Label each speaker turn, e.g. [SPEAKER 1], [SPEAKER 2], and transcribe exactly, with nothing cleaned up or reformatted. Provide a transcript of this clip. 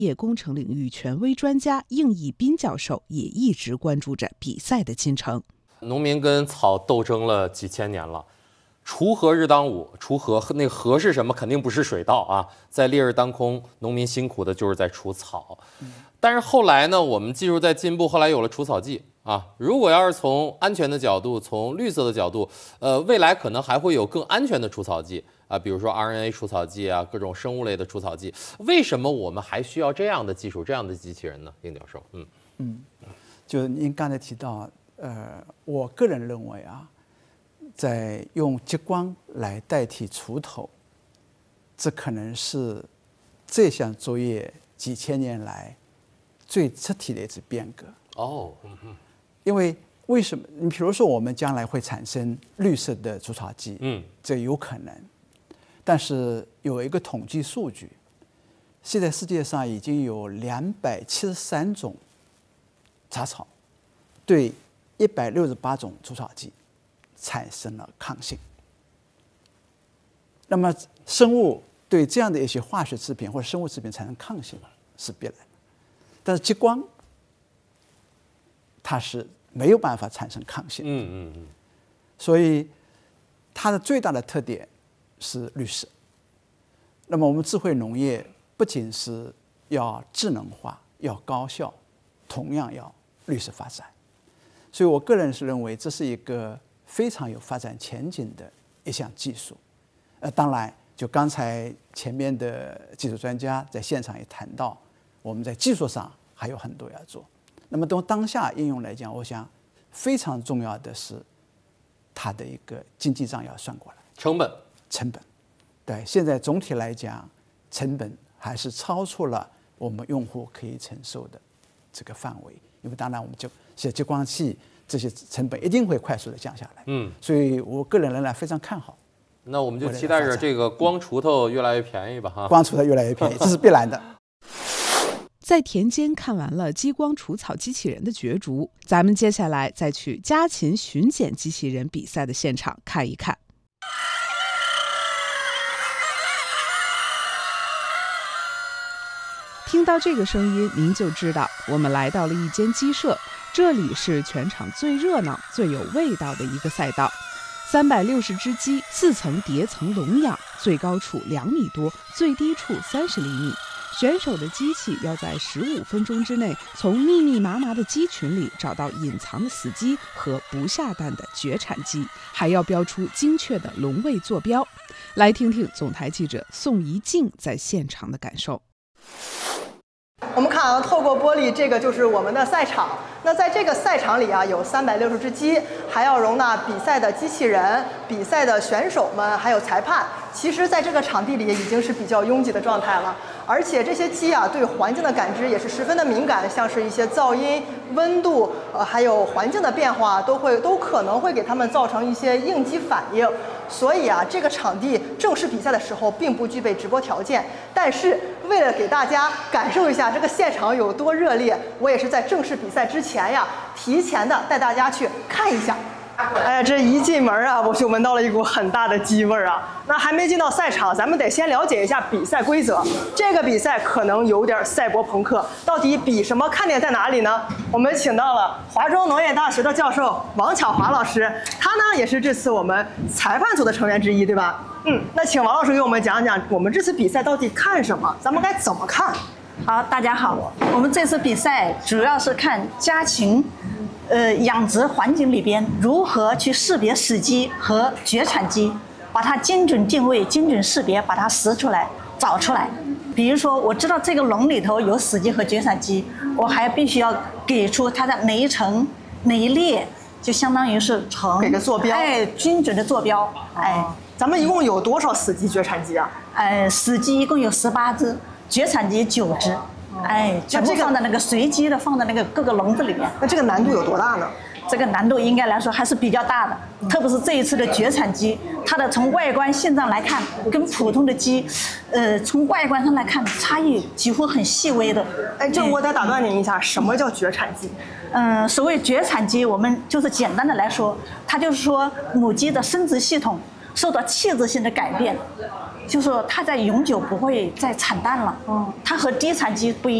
[SPEAKER 1] 业工程领域权威专家应义斌教授也一直关注着比赛的进程。
[SPEAKER 2] 农民跟草斗争了几千年了，锄禾日当午，锄禾那个禾是什么？肯定不是水稻啊，在烈日当空，农民辛苦的就是在除草。但是后来呢，我们技术在进步，后来有了除草剂啊。如果要是从安全的角度，从绿色的角度，呃，未来可能还会有更安全的除草剂啊，比如说 R N A 除草剂啊，各种生物类的除草剂。为什么我们还需要这样的技术、这样的机器人呢？丁教授，嗯
[SPEAKER 3] 嗯，就您刚才提到，呃，我个人认为啊，在用激光来代替锄头，这可能是这项作业几千年来最彻底的一次变革。
[SPEAKER 2] 哦，嗯嗯，
[SPEAKER 3] 因为为什么？你比如说，我们将来会产生绿色的除草剂，
[SPEAKER 2] 嗯，
[SPEAKER 3] 这有可能。但是有一个统计数据，现在世界上已经有两百七十三种杂草对一百六十八种除草剂产生了抗性。那么生物对这样的一些化学制品或者生物制品产生抗性是必然的，但是激光它是没有办法产生抗性的。
[SPEAKER 2] 嗯嗯嗯，
[SPEAKER 3] 所以它的最大的特点是绿色。那么我们智慧农业不仅是要智能化、要高效，同样要绿色发展。所以我个人是认为这是一个非常有发展前景的一项技术。呃，当然，就刚才前面的技术专家在现场也谈到，我们在技术上还有很多要做。那么从当下应用来讲，我想非常重要的是它的一个经济账要算过来，
[SPEAKER 2] 成本，
[SPEAKER 3] 成本，对，现在总体来讲，成本还是超出了我们用户可以承受的这个范围。因为当然，我们就写激光器这些成本一定会快速的降下来。
[SPEAKER 2] 嗯，
[SPEAKER 3] 所以我个人仍然非常看好。
[SPEAKER 2] 那我们就期待着这个光锄头越来越便宜吧，哈，
[SPEAKER 3] 光锄头越来越便宜，这是必然的。
[SPEAKER 1] 在田间看完了激光除草机器人的角逐，咱们接下来再去家禽巡检机器人比赛的现场看一看。听到这个声音，您就知道我们来到了一间鸡舍，这里是全场最热闹、最有味道的一个赛道。三百六十只鸡，四层叠层笼养，最高处两米多，最低处三十厘米。选手的机器要在十五分钟之内，从密密麻麻的鸡群里找到隐藏的死鸡和不下蛋的绝产鸡，还要标出精确的笼位坐标。来听听总台记者宋怡静在现场的感受。
[SPEAKER 4] 我们看啊，透过玻璃，这个就是我们的赛场。那在这个赛场里啊，有三百六十只鸡，还要容纳比赛的机器人、比赛的选手们，还有裁判。其实，在这个场地里已经是比较拥挤的状态了。而且这些鸡啊，对环境的感知也是十分的敏感，像是一些噪音、温度，呃，还有环境的变化，都会都可能会给它们造成一些应激反应。所以啊，这个场地正式比赛的时候并不具备直播条件，但是为了给大家感受一下这个现场有多热烈，我也是在正式比赛之前呀，提前的带大家去看一下。哎呀，这一进门啊，我就闻到了一股很大的鸡味儿啊！那还没进到赛场，咱们得先了解一下比赛规则。这个比赛可能有点赛博朋克，到底比什么？看点在哪里呢？我们请到了华中农业大学的教授王巧华老师，他呢也是这次我们裁判组的成员之一，对吧？嗯，那请王老师给我们讲讲，我们这次比赛到底看什么？咱们该怎么看？
[SPEAKER 5] 好，大家好，我们这次比赛主要是看家禽。呃，养殖环境里边如何去识别死鸡和绝产鸡，把它精准定位、精准识别，把它识出来、找出来。比如说，我知道这个笼里头有死鸡和绝产鸡，我还必须要给出它的哪一层、哪一列，就相当于是层，
[SPEAKER 4] 给个坐标，
[SPEAKER 5] 哎，精准的坐标。哎，
[SPEAKER 4] 咱们一共有多少死鸡、绝产鸡啊？
[SPEAKER 5] 呃，死鸡一共有十八只，绝产鸡九只。哎，全部放在那个随机的，放在那个各个笼子里面。
[SPEAKER 4] 那这个难度有多大呢？
[SPEAKER 5] 这个难度应该来说还是比较大的，特别是这一次的绝产鸡，它的从外观性上来看，跟普通的鸡，呃，从外观上来看差异几乎很细微的。
[SPEAKER 4] 哎，这我得打断您一下，什么叫绝产鸡？
[SPEAKER 5] 嗯，所谓绝产鸡，我们就是简单的来说，它就是说母鸡的生殖系统受到器质性的改变，就是说它在永久不会再产蛋了。
[SPEAKER 6] 嗯，
[SPEAKER 5] 它和低产鸡不一样。